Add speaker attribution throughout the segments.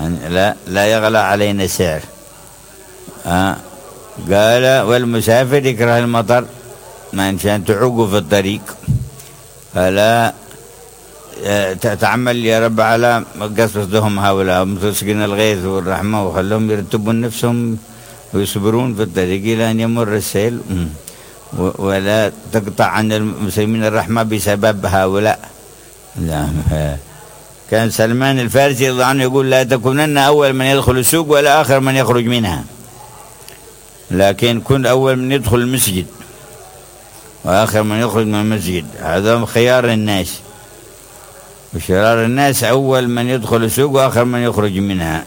Speaker 1: يعني لا يغلى علينا السعر. قال والمسافر يكره المطر ما مشان تعوقوا في الطريق، فلا تعمل يا رب على قصدهم هؤلاء متسقين الغيث والرحمة، وخلهم يرتبون نفسهم ويصبرون في الطريق إلى أن يمر السيل، ولا تقطع عن المسلمين الرحمة بسبب هؤلاء. كان سلمان الفارسي رضي الله عنه يقول لا تكونن أول من يدخل السوق ولا آخر من يخرج منها، لكن كن أول من يدخل المسجد وآخر من يخرج من المسجد. هذا خيار الناس، وشرار الناس أول من يدخل السوق وآخر من يخرج منها.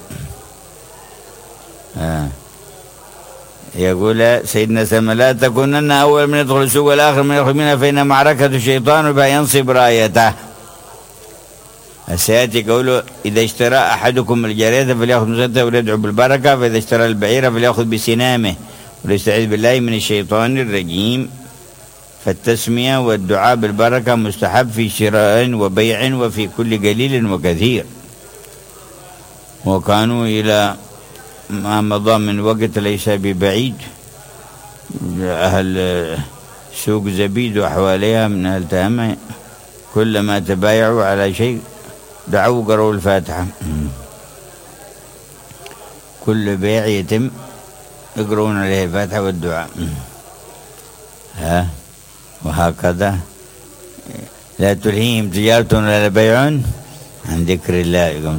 Speaker 1: يقول سيدنا سلمان لا تكونن أول من يدخل السوق والآخر من يخرج منها، فإن معركة الشيطان بها ينصب رايته. السيأتي قوله إذا اشترى أحدكم الجارية فليأخذ مسدته وليدعو بالبركة، فإذا اشترى البعير فليأخذ بسنامه وليستعيذ بالله من الشيطان الرجيم. فالتسمية والدعاء بالبركة مستحب في شراء وبيع وفي كل قليل وكثير. وكانوا إلى ما مضى من وقت ليس ببعيد أهل سوق زبيد وحواليها من أهل تهمة كلما تبايعوا على شيء دعوا قروا الفاتحة. كل بيع يتم يقرؤون عليه الفاتحة والدعاء. وهكذا لا تلهيهم تجارة ولا بيع عن ذكر الله.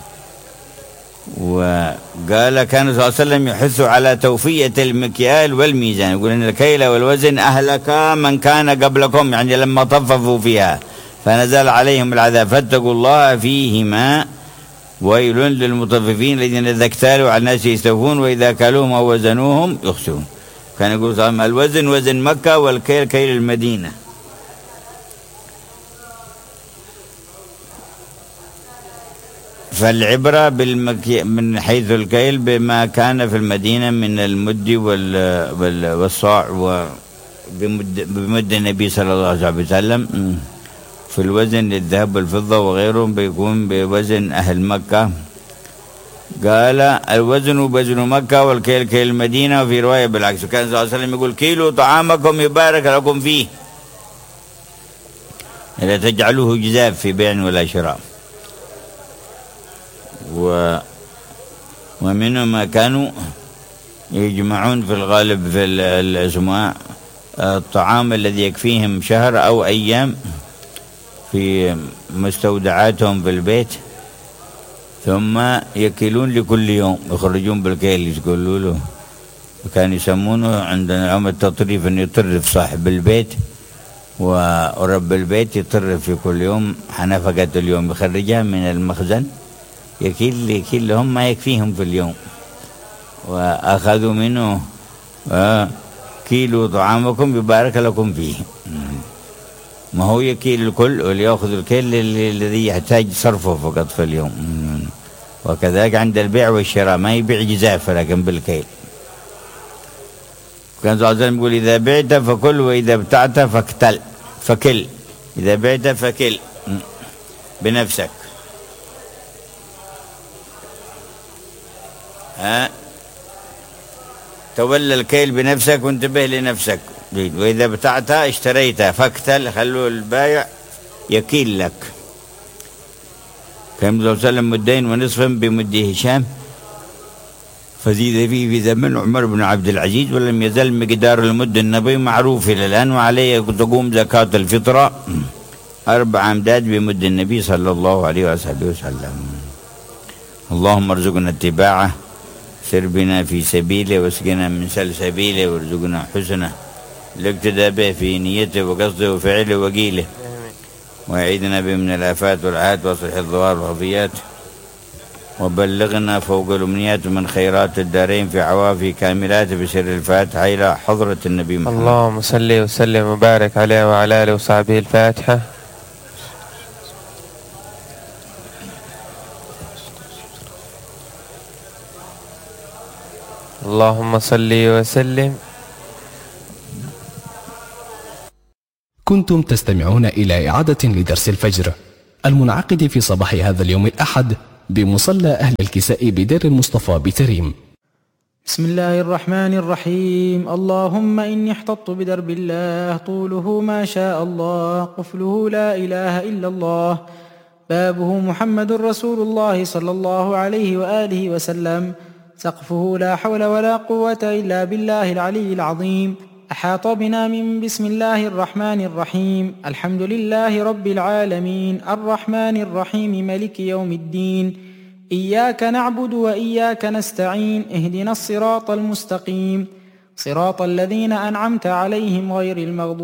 Speaker 1: وقال كان صلى الله عليه وسلم يحث على توفية المكيال والميزان، يقول إن الكيل والوزن أهلك من كان قبلكم، يعني لما طففوا فيها فنزل عليهم العذاب فاتقوا الله فيهما ويل للمطففين الذين إذا اكتالوا على الناس يستوفون وإذا كالوهم أو وزنوهم يخسرون. كان يقول صلى الله عليه وسلم الوزن وزن مكة والكيل كيل المدينة. فالعبرة من حيث الكيل بما كان في المدينة من المد والصاع بمد النبي صلى الله عليه وسلم. في الوزن للذهب والفضة وغيرهم بيكون بوزن أهل مكة. قال الوزن وزن مكة والكيل كيل المدينة. وفي رواية بالعكس، وكان صلى الله عليه وسلم يقول كيلوا طعامكم يبارك لكم فيه لا تجعلوه جزاف في بيع ولا شراء. ومنهم ما كانوا يجمعون في الغالب في الأسماء الطعام الذي يكفيهم شهر أو أيام في مستودعاتهم في البيت، ثم يكيلون لكل يوم، يخرجون بالكيل يقولوا له. وكان يسمونه عندنا يوم التطريف أن يطرف صاحب البيت، ورب البيت يطرف في كل يوم حنفقة اليوم يخرجها من المخزن يكيل لهم ما يكفيهم في اليوم. وأخذوا منه كيلوا طعامكم يبارك لكم فيه. ما هو يكيل الكل وليأخذ الكيل الذي يحتاج صرفه فقط في اليوم. وكذلك عند البيع والشراء ما يبيع جزاف لكن بالكيل. كان صلى الله عليه وسلم يقول إذا بعت فكل وإذا ابتعت فكل. إذا بعت فكل بنفسك. تولى الكيل بنفسك وانتبه لنفسك. وإذا ابتعت اشتريت فاكتل، خلوا البايع يكيل لك. كان صلى الله عليه وسلم مدين ونصفا بمد هشام، فزيد فيه في زمن عمر بن عبد العزيز، ولم يزل مقدار المد النبوي معروف إلى الآن. وعليه تقوم زكاة الفطرة 4 أمداد بمد النبي صلى الله عليه وسلم. اللهم ارزقنا اتباعه، سر بنا في سبيله واسقنا من سلسبيله، وارزقنا حسنه الاقتداء به في نيته وقصده وفعله وقيله، وأعيذنا به من الآفات والعاهات واصلح الظواهر والخفيات، وبلغنا فوق الأمنيات من خيرات الدارين في عوافي كاملات بسر الفاتحة إلى حضرة النبي محمد.
Speaker 2: اللهم صل وسلم وبارك عليه وعلى آله وصحبه. الفاتحة. اللهم صل وسلم.
Speaker 3: كنتم تستمعون إلى إعادة لدرس الفجر المنعقد في صباح هذا اليوم الأحد بمصلى أهل الكساء بدير المصطفى بتريم.
Speaker 4: بسم الله الرحمن الرحيم. اللهم إني احتطت بدرب الله طوله ما شاء الله قفله لا إله إلا الله بابه محمد رسول الله صلى الله عليه وآله وسلم سقفه لا حول ولا قوة إلا بالله العلي العظيم. أحاط بنا من بسم الله الرحمن الرحيم. الحمد لله رب العالمين الرحمن الرحيم ملك يوم الدين. إياك نعبد وإياك نستعين. اهدنا الصراط المستقيم صراط الذين أنعمت عليهم غير المغضوب